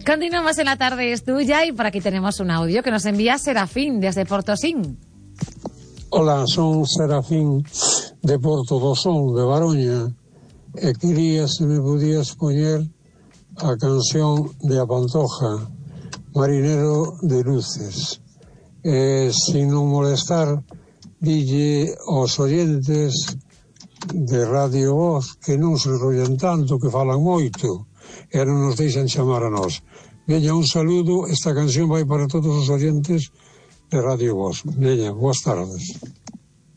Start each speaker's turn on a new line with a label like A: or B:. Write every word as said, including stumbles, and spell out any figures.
A: Continuamos en La Tarde es Tuya y por aquí tenemos un audio que nos envía Serafín desde Portosín.
B: Hola, son Serafín de Porto do Son, de Baroña, e quería se me podías poñer a canción de A Pantoja, Marinero de Luces. E, sin non molestar, dille aos oyentes de Radio Voz que non se enrollan tanto, que falan moito e non nos deixan chamar a nós. Veña, un saludo, esta canción vai para todos os oyentes de Radio Voz. Veña, boas tardes.